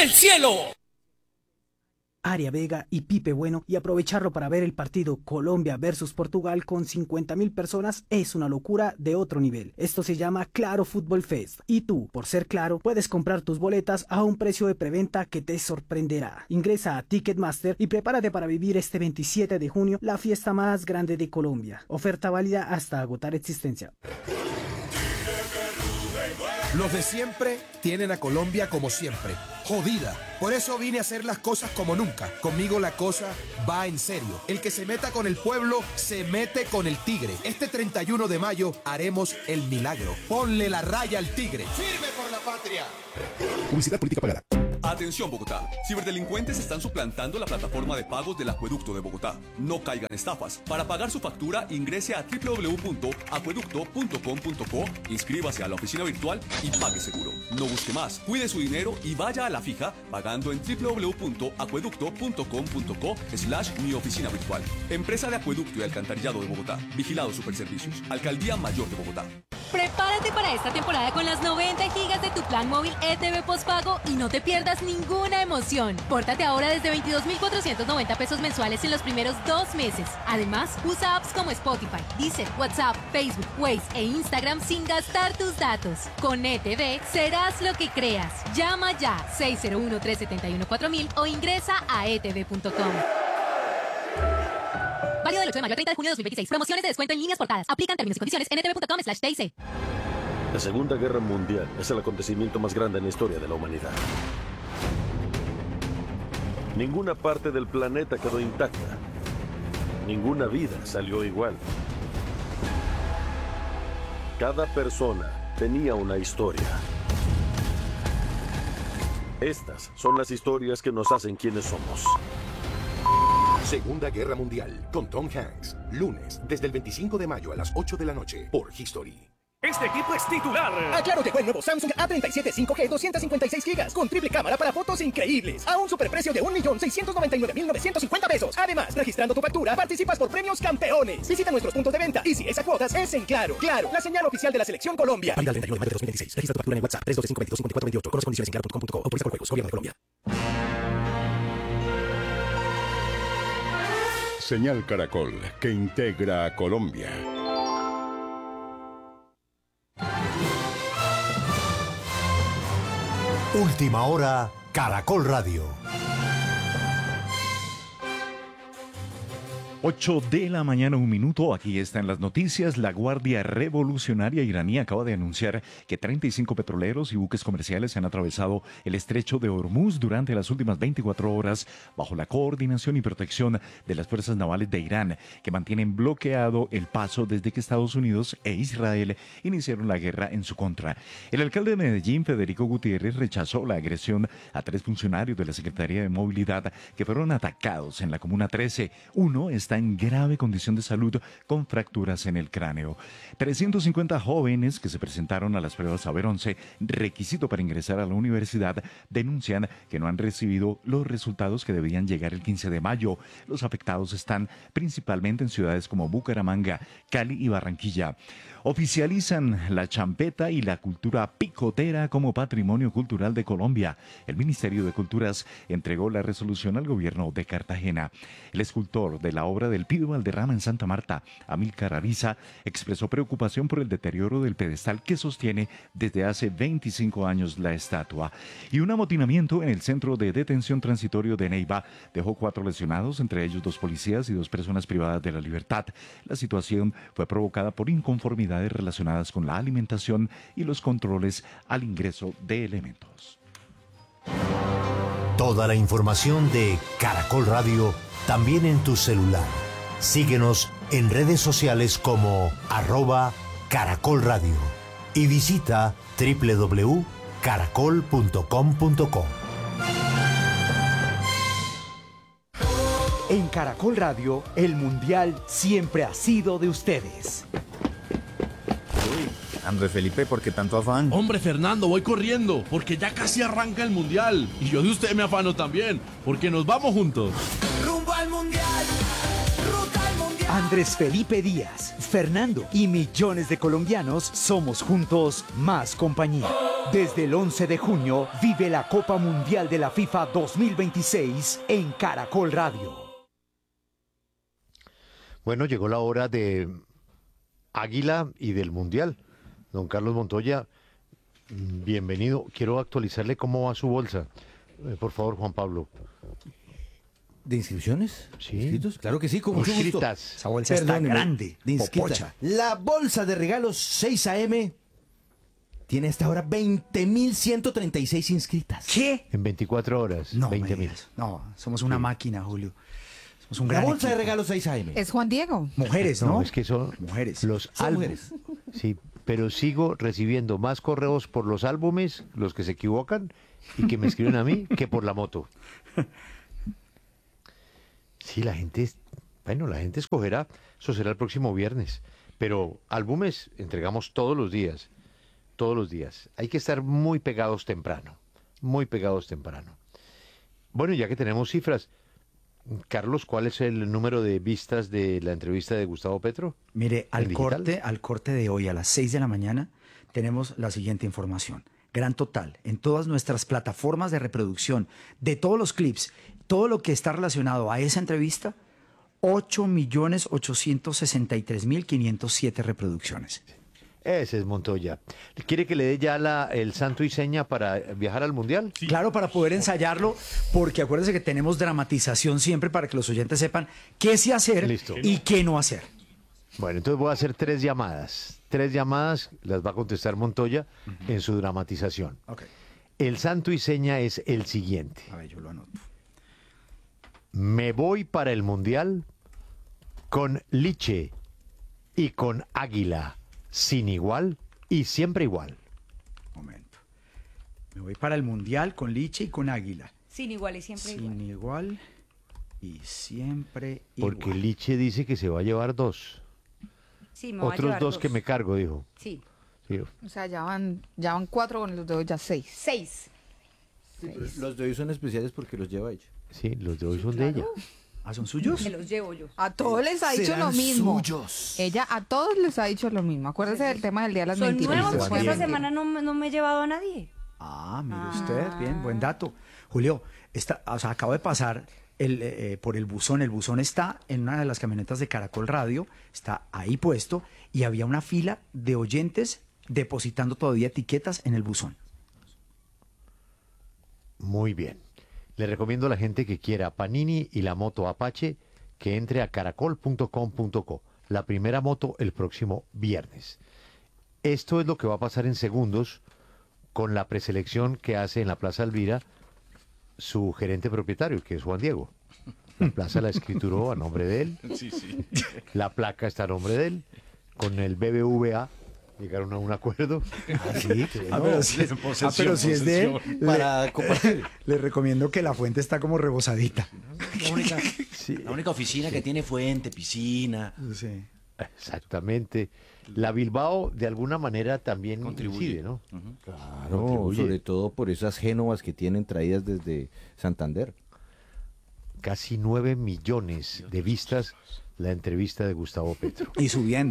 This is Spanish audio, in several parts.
del cielo. Aria Vega y Pipe Bueno, y aprovecharlo para ver el partido Colombia versus Portugal con 50.000 personas es una locura de otro nivel. Esto se llama Claro Fútbol Fest y tú, por ser Claro, puedes comprar tus boletas a un precio de preventa que te sorprenderá. Ingresa a Ticketmaster y prepárate para vivir este 27 de junio la fiesta más grande de Colombia. Oferta válida hasta agotar existencia. Los de siempre tienen a Colombia como siempre, jodida. Por eso vine a hacer las cosas como nunca. Conmigo la cosa va en serio. El que se meta con el pueblo, se mete con el tigre. Este 31 de mayo haremos el milagro. Ponle la raya al tigre. ¡Firme por la patria! Publicidad política pagada. Atención Bogotá, ciberdelincuentes están suplantando la plataforma de pagos del Acueducto de Bogotá. No caigan estafas. Para pagar su factura ingrese a www.acueducto.com.co, inscríbase a la oficina virtual y pague seguro. No busque más, cuide su dinero y vaya a la fija pagando en www.acueducto.com.co/mi oficina virtual. Empresa de Acueducto y Alcantarillado de Bogotá. Vigilado Superservicios. Alcaldía Mayor de Bogotá. Prepárate para esta temporada con las 90 gigas de tu plan móvil ETV postpago y no te pierdas ninguna emoción. Pórtate ahora desde 22.490 pesos mensuales en los primeros 2 meses. Además, usa apps como Spotify, Deezer, WhatsApp, Facebook, Waze e Instagram sin gastar tus datos. Con ETV serás lo que creas. Llama ya 601-371-4000 o ingresa a etv.com. Válido del 8 de mayo al 30 de junio de 2026. Promociones de descuento en líneas portadas. Aplican términos y condiciones en etv.com/TIC. La Segunda Guerra Mundial es el acontecimiento más grande en la historia de la humanidad. Ninguna parte del planeta quedó intacta. Ninguna vida salió igual. Cada persona tenía una historia. Estas son las historias que nos hacen quienes somos. Segunda Guerra Mundial, con Tom Hanks. Lunes, desde el 25 de mayo a las 8 de la noche, por History. Este equipo es titular. A Claro llegó el nuevo Samsung A37 5G 256 GB con triple cámara para fotos increíbles a un superprecio de 1.699.950 pesos. Además, registrando tu factura, participas por premios campeones. Visita nuestros puntos de venta y si es a cuotas, es en Claro. Claro, la señal oficial de la Selección Colombia. Válida el 31 de mayo de 2016. Registra tu factura en WhatsApp 312-522-5428. Conoce condiciones en claro.com.co. Autoriza por juegos. Gobierno de Colombia. Señal Caracol, que integra a Colombia. Última hora, Caracol Radio. 8 de la mañana, 1 minuto. Aquí están las noticias. La Guardia Revolucionaria iraní acaba de anunciar que 35 petroleros y buques comerciales han atravesado el estrecho de Hormuz durante las últimas 24 horas bajo la coordinación y protección de las fuerzas navales de Irán, que mantienen bloqueado el paso desde que Estados Unidos e Israel iniciaron la guerra en su contra. El alcalde de Medellín, Federico Gutiérrez, rechazó la agresión a 3 funcionarios de la Secretaría de Movilidad que fueron atacados en la Comuna 13. Uno está en grave condición de salud con fracturas en el cráneo. 350 jóvenes que se presentaron a las pruebas Saber 11, requisito para ingresar a la universidad, denuncian que no han recibido los resultados que debían llegar el 15 de mayo. Los afectados están principalmente en ciudades como Bucaramanga, Cali y Barranquilla. Oficializan la champeta y la cultura picotera como patrimonio cultural de Colombia. El Ministerio de Culturas entregó la resolución al gobierno de Cartagena. El escultor de la obra del Pido Valderrama en Santa Marta, Amílcar Ariza, expresó preocupación por el deterioro del pedestal que sostiene desde hace 25 años la estatua. Y un amotinamiento en el centro de detención transitorio de Neiva dejó 4 lesionados, entre ellos 2 policías y 2 personas privadas de la libertad. La situación fue provocada por inconformidades relacionadas con la alimentación y los controles al ingreso de elementos. Toda la información de Caracol Radio también en tu celular. Síguenos en redes sociales como @Caracol Radio y visita www.caracol.com.co. En Caracol Radio, el Mundial siempre ha sido de ustedes. Andrés Felipe, ¿por qué tanto afán? Hombre, Fernando, voy corriendo, porque ya casi arranca el Mundial. Y yo de usted me afano también, porque nos vamos juntos. ¡Rumbo al Mundial! ¡Ruta al Mundial! Andrés Felipe Díaz, Fernando y millones de colombianos somos juntos más compañía. Desde el 11 de junio vive la Copa Mundial de la FIFA 2026 en Caracol Radio. Bueno, llegó la hora de Águila y del Mundial. Don Carlos Montoya, bienvenido. Quiero actualizarle cómo va su bolsa. Por favor, Juan Pablo. ¿De inscripciones? Sí. ¿Inscritos? Claro que sí, con mucho gusto. Esa bolsa está grande. De inscrita. La bolsa de regalos 6 AM tiene hasta ahora 20.136 inscritas. ¿Qué? En 24 horas, No, 20.000. No, somos una máquina, Julio. Somos un La gran bolsa de equipo. regalos 6 AM. Es Juan Diego. Mujeres, ¿no? No, es que son mujeres. los Son álbumes. Sí, pero sigo recibiendo más correos por los álbumes, los que se equivocan, y que me escriben a mí, que por la moto. Sí, la gente escogerá, eso será el próximo viernes. Pero álbumes entregamos todos los días. Hay que estar muy pegados temprano. Bueno, ya que tenemos cifras, Carlos, ¿cuál es el número de vistas de la entrevista de Gustavo Petro? Mire, ¿En digital? al corte de hoy a las 6 de la mañana tenemos la siguiente información. Gran total, en todas nuestras plataformas de reproducción, de todos los clips, todo lo que está relacionado a esa entrevista, 8.863.507 reproducciones. Ese es Montoya. ¿Quiere que le dé ya el santo y seña para viajar al Mundial? Sí. Claro, para poder ensayarlo, porque acuérdense que tenemos dramatización siempre para que los oyentes sepan qué sí hacer y qué no hacer. Bueno, entonces voy a hacer 3 llamadas. 3 llamadas las va a contestar Montoya en su dramatización. Okay. El santo y seña es el siguiente. A ver, yo lo anoto. Me voy para el Mundial con Liche y con Águila, sin igual y siempre igual. Momento. Me voy para el Mundial con Liche y con Águila. Sin igual y siempre igual. Sin igual y siempre Porque igual. Liche dice que se va a llevar 2. Sí, me voy a Otros llevar 2 que me cargo, dijo. Sí. Sí. O sea, ya van 4 con los de hoy, ya 6. 6. Sí, los de hoy son especiales porque los lleva ella. Sí, los de hoy son de ella. ¿Ah, son suyos? Me los llevo yo. A todos les ha dicho Serán lo mismo. suyos. Ella a todos les ha dicho lo mismo. Acuérdese del tema del Día de las Son Mentiras. nuevos Esteban porque esta Diego. semana no me he llevado a nadie. Ah, mire usted, bien, buen dato. Julio, acabo de pasar por el buzón. El buzón está en una de las camionetas de Caracol Radio, está ahí puesto, y había una fila de oyentes depositando todavía etiquetas en el buzón. Muy bien. Le recomiendo a la gente que quiera Panini y la moto Apache que entre a caracol.com.co. La primera moto el próximo viernes. Esto es lo que va a pasar en segundos con la preselección que hace en la Plaza Elvira su gerente propietario, que es Juan Diego. La plaza la escrituró a nombre de él. Sí, sí. La placa está a nombre de él. Con el BBVA llegaron a un acuerdo. Sí, no, pero si es de él, para compartir. Le recomiendo que la fuente está como rebosadita. La única oficina que tiene fuente, piscina. Sí. Exactamente. La Bilbao de alguna manera también incide, ¿no? Claro, Contribuye. sobre todo por esas génovas que tienen traídas desde Santander. Casi 9 millones de vistas la entrevista de Gustavo Petro. Y subiendo.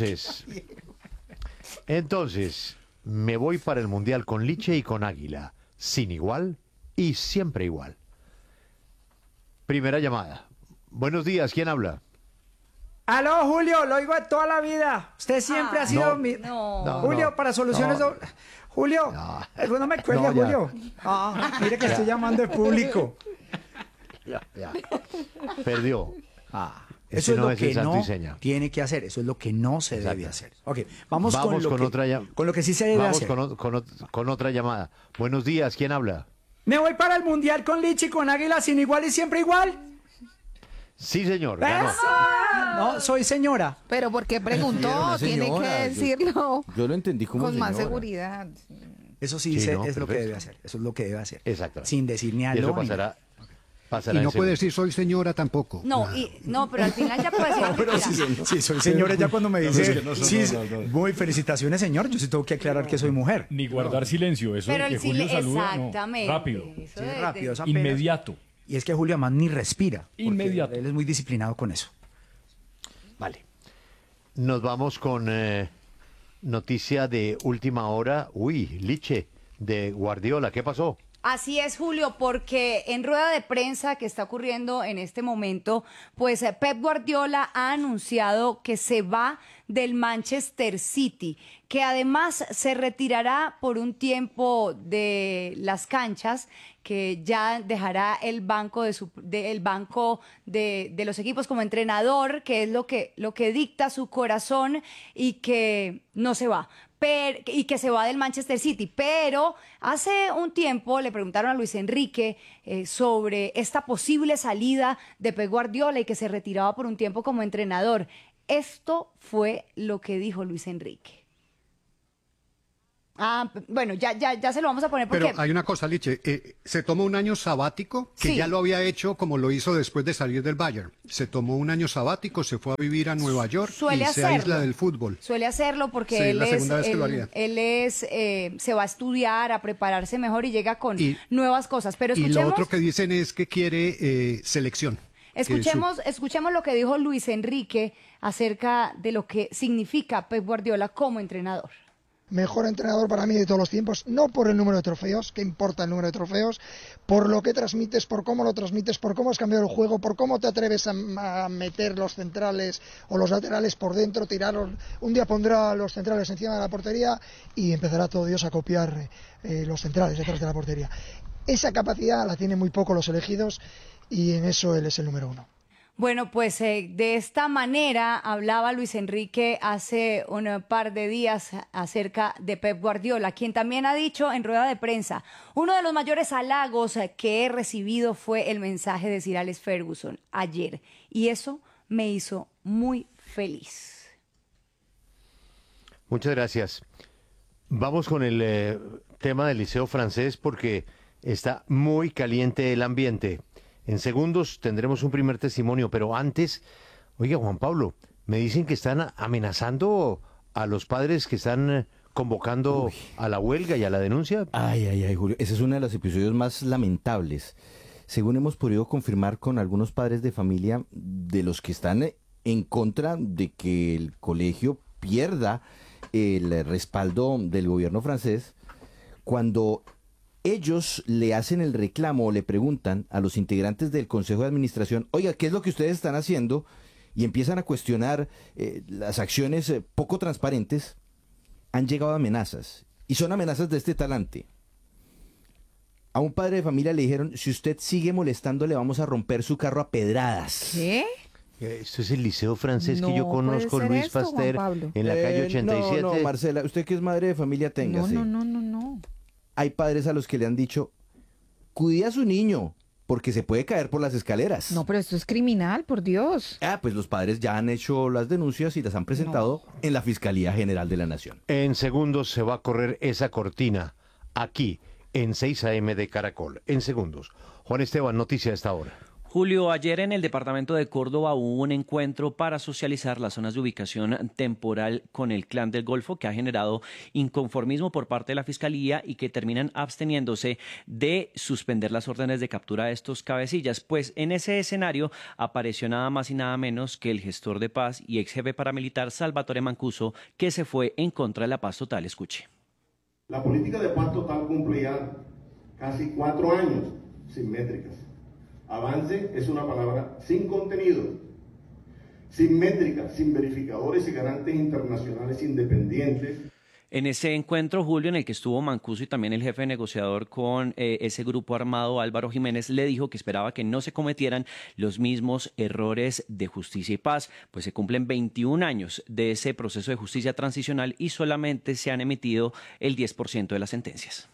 Entonces, me voy para el Mundial con Liche y con Águila, sin igual y siempre igual. Primera llamada. Buenos días, ¿quién habla? Aló, Julio, lo oigo de toda la vida. Usted siempre ha sido mi... No, Julio, no, para soluciones... no. Julio, no me cuelgue, No, ya. Julio. Mire que estoy llamando de público. Ya. Perdió. Eso es no lo es que el santo no y seña. tiene que hacer. Eso es lo que no se debe hacer. Ok, Vamos con con lo que sí se debe hacer. Con otra llamada. Buenos días, ¿quién habla? Me voy para el Mundial con Liche y con Águila, sin igual y siempre igual. Sí, señor. Ganó. No, soy señora. Pero ¿por qué preguntó? Una Tiene que señora, decirlo Yo lo entendí como con más señora. seguridad. Eso sí, Sí, no, es lo que perfecto. debe hacer. Eso es lo que debe hacer. Exactamente. Sin decir ni Y aló eso ni pasará Y en no puede segundo. decir soy señora tampoco. No, pero al final ya puede ser. Pero sí, soy señora ya cuando me dice, no. muy felicitaciones, señor. Yo sí tengo que aclarar que soy mujer. Ni guardar silencio, eso Pero que el Julio saluda, no, exactamente. rápido, Eso Sí, de- rápido, es apenas. inmediato. Y es que Julio además ni respira. porque Inmediato. Él es muy disciplinado con eso. Vale. Nos vamos con noticia de última hora. Uy, Liche, de Guardiola. ¿Qué pasó? Así es, Julio, porque en rueda de prensa que está ocurriendo en este momento, pues Pep Guardiola ha anunciado que se va del Manchester City, que además se retirará por un tiempo de las canchas, que ya dejará el banco de los equipos como entrenador, que es lo que dicta su corazón, y que no se va. Y que se va del Manchester City, pero hace un tiempo le preguntaron a Luis Enrique sobre esta posible salida de Pep Guardiola y que se retiraba por un tiempo como entrenador. Esto fue lo que dijo Luis Enrique. Bueno, ya se lo vamos a poner porque... Pero hay una cosa, Liche, se tomó un año sabático, que Sí. ya lo había hecho como lo hizo después de salir del Bayern. Se tomó un año sabático, se fue a vivir a Nueva York Suele y se hacerlo. aísla del fútbol. Suele hacerlo porque Sí, él la es, segunda vez que lo haría. se va a estudiar, a prepararse mejor y llega con nuevas cosas. Pero Y escuchemos, lo otro que dicen es que quiere selección. escuchemos lo que dijo Luis Enrique acerca de lo que significa Pep Guardiola como entrenador. Mejor entrenador para mí de todos los tiempos, no por el número de trofeos, que importa el número de trofeos, por lo que transmites, por cómo lo transmites, por cómo has cambiado el juego, por cómo te atreves a meter los centrales o los laterales por dentro, tirarlos. Un día pondrá los centrales encima de la portería y empezará todo Dios a copiar los centrales detrás de la portería. Esa capacidad la tienen muy poco los elegidos y en eso él es el número uno. Bueno, pues de esta manera hablaba Luis Enrique hace un par de días acerca de Pep Guardiola, quien también ha dicho en rueda de prensa: uno de los mayores halagos que he recibido fue el mensaje de Sir Alex Ferguson ayer, y eso me hizo muy feliz. Muchas gracias. Vamos con el tema del Liceo Francés porque está muy caliente el ambiente. En segundos tendremos un primer testimonio, pero antes, oiga, Juan Pablo, me dicen que están amenazando a los padres que están convocando a la huelga y a la denuncia. Ay, Julio, ese es uno de los episodios más lamentables. Según hemos podido confirmar con algunos padres de familia de los que están en contra de que el colegio pierda el respaldo del gobierno francés, cuando ellos le hacen el reclamo o le preguntan a los integrantes del Consejo de Administración: oiga, ¿qué es lo que ustedes están haciendo? Y empiezan a cuestionar las acciones poco transparentes. Han llegado amenazas, y son amenazas de este talante. A un padre de familia le dijeron: si usted sigue molestando, le vamos a romper su carro a pedradas. ¿Qué? Esto es el Liceo Francés que yo No conozco, puede ser Luis esto, Juan Pasteur, Pablo. en la calle 87. No, Marcela, usted que es madre de familia, téngase. No. Hay padres a los que le han dicho: cuide a su niño, porque se puede caer por las escaleras. No, pero esto es criminal, por Dios. Pues los padres ya han hecho las denuncias y las han presentado en la Fiscalía General de la Nación. En segundos se va a correr esa cortina aquí en 6 AM de Caracol. En segundos. Juan Esteban, noticia a esta hora. Julio, ayer en el departamento de Córdoba hubo un encuentro para socializar las zonas de ubicación temporal con el Clan del Golfo, que ha generado inconformismo por parte de la Fiscalía y que terminan absteniéndose de suspender las órdenes de captura de estos cabecillas. Pues en ese escenario apareció nada más y nada menos que el gestor de paz y ex jefe paramilitar Salvatore Mancuso, que se fue en contra de la paz total. Escuche. La política de paz total cumple ya casi 4 años sin métricas. Avance es una palabra sin contenido, sin métricas, sin verificadores y garantes internacionales independientes. En ese encuentro, Julio, en el que estuvo Mancuso y también el jefe negociador con ese grupo armado, Álvaro Jiménez, le dijo que esperaba que no se cometieran los mismos errores de Justicia y Paz, pues se cumplen 21 años de ese proceso de justicia transicional y solamente se han emitido el 10% de las sentencias.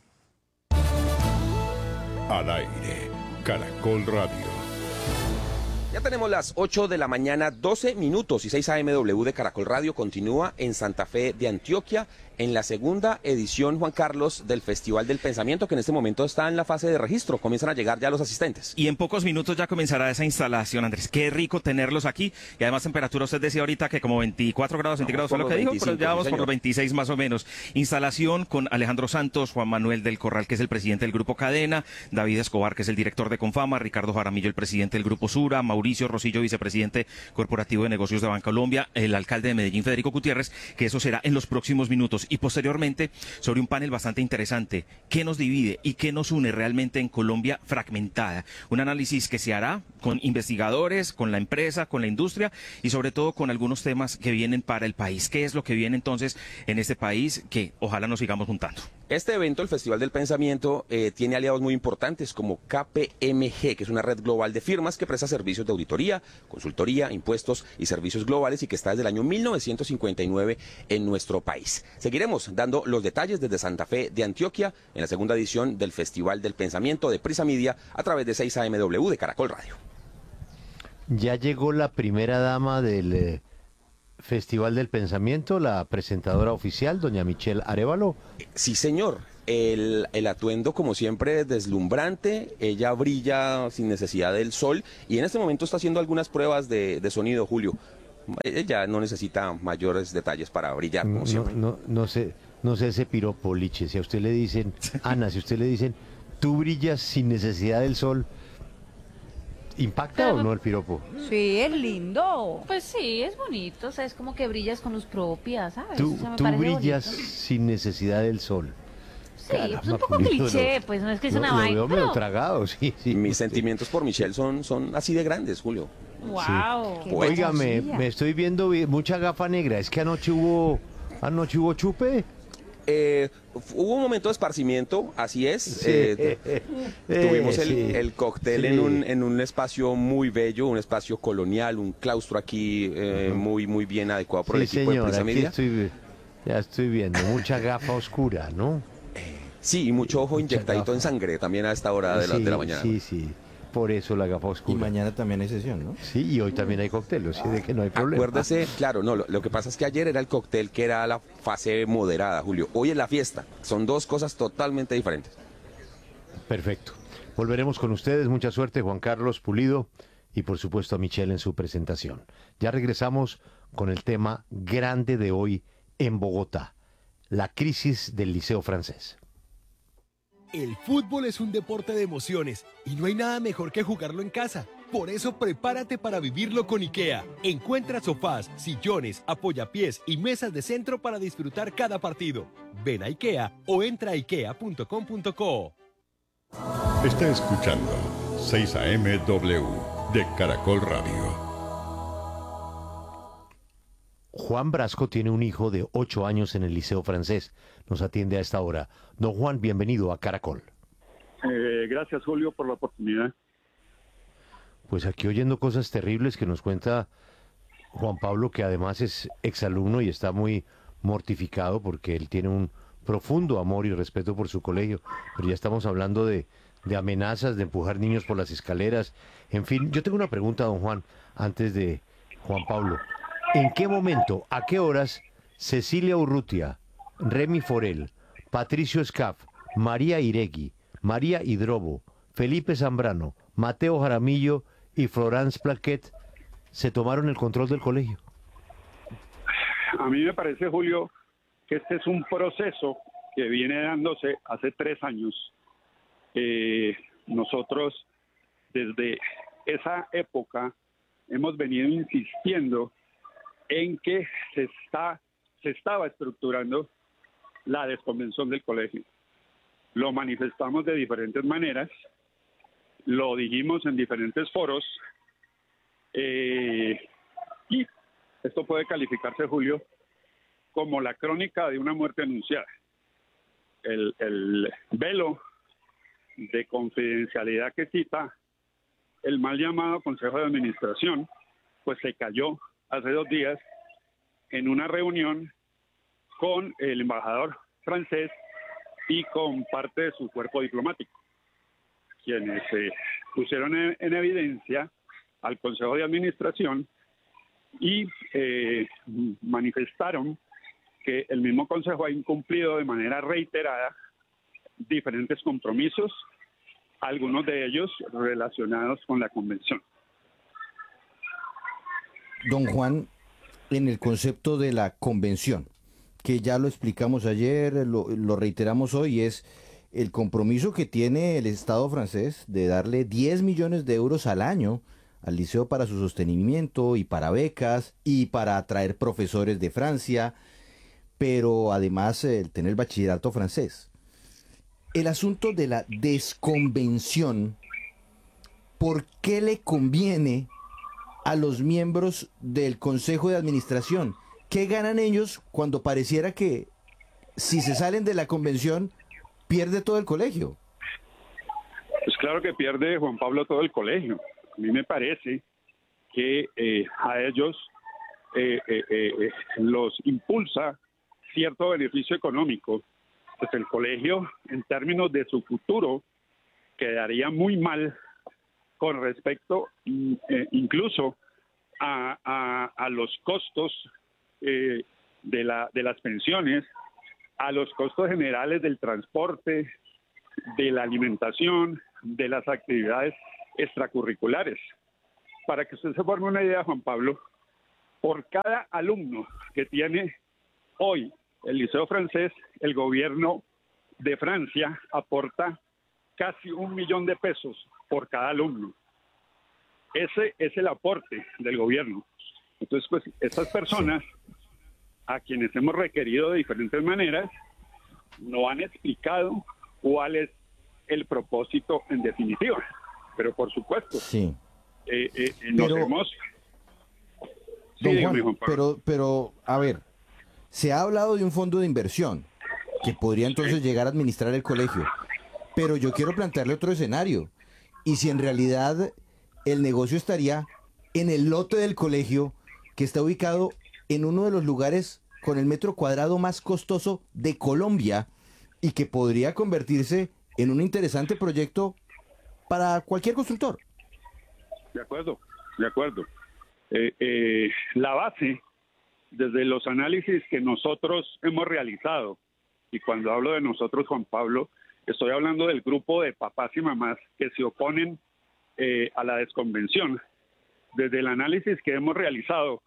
Al aire, Caracol Radio. Ya tenemos las 8 de la mañana, 12 minutos, y 6 AMW de Caracol Radio continúa en Santa Fe de Antioquia en la segunda edición, Juan Carlos, del Festival del Pensamiento, que en este momento está en la fase de registro. Comienzan a llegar ya los asistentes. Y en pocos minutos ya comenzará esa instalación, Andrés. Qué rico tenerlos aquí. Y además temperatura, usted decía ahorita que como 24 grados centígrados fue lo que dijo, 25, pero ya vamos sí, por los 26 más o menos. Instalación con Alejandro Santos, Juan Manuel del Corral, que es el presidente del Grupo Cadena, David Escobar, que es el director de Confama, Ricardo Jaramillo, el presidente del Grupo Sura, Mauricio Mauricio Rosillo, vicepresidente corporativo de negocios de Bancolombia, el alcalde de Medellín, Federico Gutiérrez, que eso será en los próximos minutos. Y posteriormente, sobre un panel bastante interesante, ¿qué nos divide y qué nos une realmente en Colombia fragmentada? Un análisis que se hará con investigadores, con la empresa, con la industria y sobre todo con algunos temas que vienen para el país. ¿Qué es lo que viene entonces en este país que ojalá nos sigamos juntando? Este evento, el Festival del Pensamiento, tiene aliados muy importantes como KPMG, que es una red global de firmas que presta servicios de auditoría, consultoría, impuestos y servicios globales y que está desde el año 1959 en nuestro país. Seguiremos dando los detalles desde Santa Fe de Antioquia en la segunda edición del Festival del Pensamiento de Prisa Media a través de 6AMW de Caracol Radio. Ya llegó la primera dama del Festival del Pensamiento, la presentadora oficial, doña Michelle Arévalo. Sí, señor. El atuendo, como siempre, deslumbrante. Ella brilla sin necesidad del sol y en este momento está haciendo algunas pruebas de sonido, Julio. Ella no necesita mayores detalles para brillar, como siempre. No sé ese piropo, Liche. Si a usted le dicen, Ana, si a usted le dicen, tú brillas sin necesidad del sol, ¿impacta o no el piropo? Sí, es lindo. Pues sí, es bonito, o sea, es como que brillas con luz propia, ¿sabes? Tú, O sea, me tú parece brillas bonito. sin necesidad del sol. Sí, pues un poco cliché, pues no es que es una lo vaina. veo medio pero- tragado, sí. Mis sentimientos por Michelle son así de grandes, Julio. Wow. Oiga, me estoy viendo mucha gafa negra. ¿Es que anoche hubo chupe? Hubo un momento de esparcimiento, así es. Sí. Tuvimos Sí. el cóctel Sí. en un espacio muy bello, un espacio colonial, un claustro aquí muy bien adecuado por el Sí, equipo de señor, Prisa aquí Media. ya estoy viendo. Mucha gafa oscura, ¿no? Sí, y mucho ojo inyectadito en sangre también a esta hora de la mañana. Sí. Por eso la gafa oscura. Y mañana también hay sesión, ¿no? Sí, y hoy también hay cóctel, así de que no hay problema. Acuérdese, claro, no, lo que pasa es que ayer era el cóctel que era la fase moderada, Julio. Hoy es la fiesta. Son dos cosas totalmente diferentes. Perfecto. Volveremos con ustedes. Mucha suerte, Juan Carlos Pulido, y por supuesto a Michelle en su presentación. Ya regresamos con el tema grande de hoy en Bogotá, la crisis del Liceo Francés. El fútbol es un deporte de emociones y no hay nada mejor que jugarlo en casa. Por eso prepárate para vivirlo con IKEA. Encuentra sofás, sillones, apoyapiés y mesas de centro para disfrutar cada partido. Ven a IKEA o entra a ikea.com.co. Está escuchando 6AMW de Caracol Radio. Juan Brasco tiene un hijo de 8 años en el Liceo Francés. Nos atiende a esta hora. Don Juan, bienvenido a Caracol. Gracias, Julio, por la oportunidad. Pues aquí oyendo cosas terribles que nos cuenta Juan Pablo, que además es exalumno y está muy mortificado porque él tiene un profundo amor y respeto por su colegio. Pero ya estamos hablando de amenazas, de empujar niños por las escaleras. En fin, yo tengo una pregunta, don Juan, antes de Juan Pablo. ¿En qué momento, a qué horas, Cecilia Urrutia, Remy Forel, Patricio Escaf, María Iregui, María Hidrobo, Felipe Zambrano, Mateo Jaramillo y Florence Plaquet se tomaron el control del colegio? A mí me parece, Julio, que este es un proceso que viene dándose hace 3 años. Nosotros, desde esa época, hemos venido insistiendo en que se estaba estructurando la desconvención del colegio. Lo manifestamos de diferentes maneras, lo dijimos en diferentes foros, y esto puede calificarse, Julio, como la crónica de una muerte anunciada. El velo de confidencialidad que cita el mal llamado Consejo de Administración, pues se cayó hace 2 días en una reunión con el embajador francés y con parte de su cuerpo diplomático, quienes pusieron en evidencia al Consejo de Administración y manifestaron que el mismo Consejo ha incumplido de manera reiterada diferentes compromisos, algunos de ellos relacionados con la convención. Don Juan, en el concepto de la convención, que ya lo explicamos ayer, lo reiteramos hoy, es el compromiso que tiene el Estado francés de darle 10 millones de euros al año al liceo para su sostenimiento y para becas y para atraer profesores de Francia, pero además el tener bachillerato francés. El asunto de la desconvención, ¿por qué le conviene a los miembros del Consejo de Administración? ¿Qué ganan ellos cuando pareciera que si se salen de la convención pierde todo el colegio? Pues claro que pierde, Juan Pablo, todo el colegio. A mí me parece que a ellos los impulsa cierto beneficio económico. Pues el colegio, en términos de su futuro, quedaría muy mal con respecto incluso a los costos de las pensiones, a los costos generales del transporte, de la alimentación, de las actividades extracurriculares. Para que usted se forme una idea, Juan Pablo, por cada alumno que tiene hoy el Liceo Francés, el gobierno de Francia aporta casi 1 millón de pesos por cada alumno. Ese es el aporte del gobierno. Entonces, pues, estas personas, a quienes hemos requerido de diferentes maneras, no han explicado cuál es el propósito en definitiva. Pero, por supuesto, nos hemos... Don Juan, pero, a ver, se ha hablado de un fondo de inversión que podría entonces llegar a administrar el colegio, pero yo quiero plantearle otro escenario. Y si en realidad el negocio estaría en el lote del colegio, que está ubicado en uno de los lugares con el metro cuadrado más costoso de Colombia y que podría convertirse en un interesante proyecto para cualquier constructor. De acuerdo, de acuerdo. La base, desde los análisis que nosotros hemos realizado, y cuando hablo de nosotros, Juan Pablo, estoy hablando del grupo de papás y mamás que se oponen a la desconvención. Desde el análisis que hemos realizado,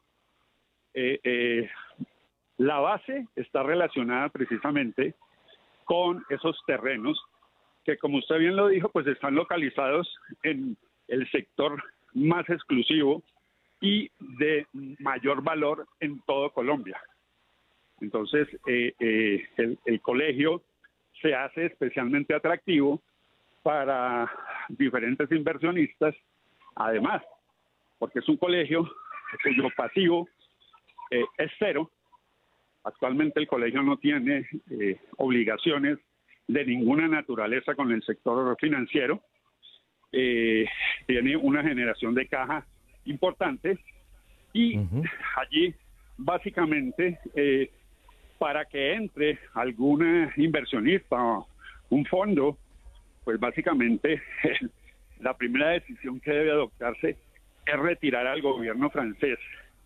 la base está relacionada precisamente con esos terrenos que, como usted bien lo dijo, pues están localizados en el sector más exclusivo y de mayor valor en todo Colombia. Entonces, el colegio se hace especialmente atractivo para diferentes inversionistas, además, porque es un colegio cuyo pasivo es cero. Actualmente el colegio no tiene obligaciones de ninguna naturaleza con el sector financiero. Tiene una generación de caja importante y allí básicamente para que entre algún inversionista o un fondo, pues básicamente la primera decisión que debe adoptarse es retirar al gobierno francés,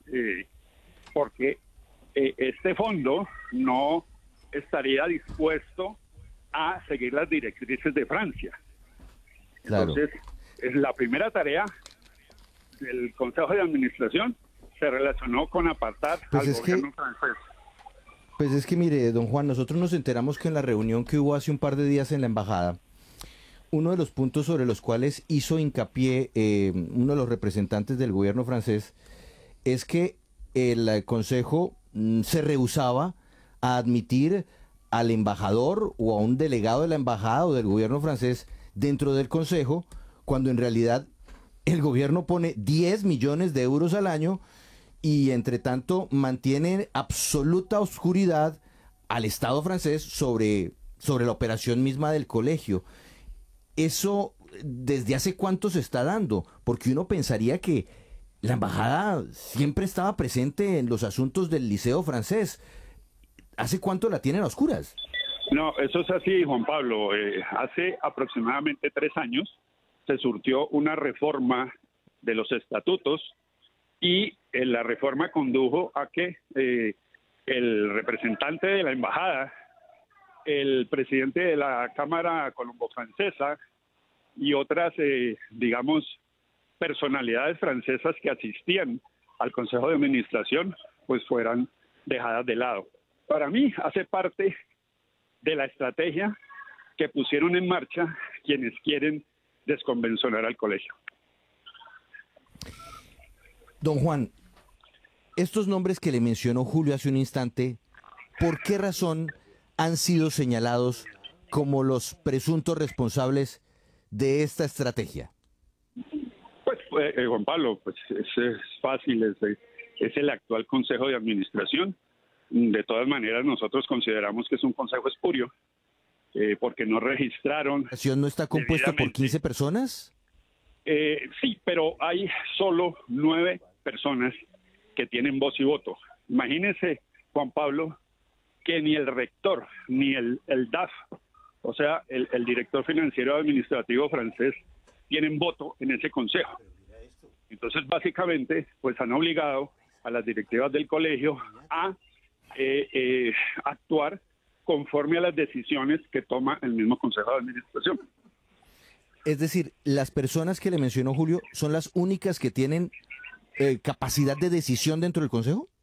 porque este fondo no estaría dispuesto a seguir las directrices de Francia. Claro. Entonces, la primera tarea del Consejo de Administración se relacionó con apartar al gobierno francés. Pues es que mire, don Juan, nosotros nos enteramos que en la reunión que hubo hace un par de días en la embajada, uno de los puntos sobre los cuales hizo hincapié uno de los representantes del gobierno francés es que el Consejo se rehusaba a admitir al embajador o a un delegado de la embajada o del gobierno francés dentro del Consejo, cuando en realidad el gobierno pone 10 millones de euros al año y entre tanto mantiene absoluta oscuridad al Estado francés sobre la operación misma del colegio. Eso, ¿desde hace cuánto se está dando? Porque uno pensaría que la embajada siempre estaba presente en los asuntos del Liceo francés. ¿Hace cuánto la tienen a oscuras? No, eso es así, Juan Pablo. Hace aproximadamente 3 años se surtió una reforma de los estatutos y la reforma condujo a que el representante de la embajada, el presidente de la Cámara Colombo-Francesa y otras, digamos, personalidades francesas que asistían al Consejo de Administración, pues fueran dejadas de lado. Para mí hace parte de la estrategia que pusieron en marcha quienes quieren desconvencionar al colegio. Don Juan, estos nombres que le mencionó Julio hace un instante, ¿por qué razón han sido señalados como los presuntos responsables de esta estrategia? Pues, Juan Pablo, pues es fácil, es el actual Consejo de Administración. De todas maneras, nosotros consideramos que es un consejo espurio, porque no registraron... ¿La acción no está compuesta por 15 personas? Sí, pero hay solo 9 personas que tienen voz y voto. Imagínese, Juan Pablo, que ni el rector, ni el DAF, o sea, el director financiero administrativo francés, tienen voto en ese consejo. Entonces, básicamente, pues han obligado a las directivas del colegio a actuar conforme a las decisiones que toma el mismo consejo de administración. Es decir, las personas que le mencionó Julio son las únicas que tienen capacidad de decisión dentro del consejo.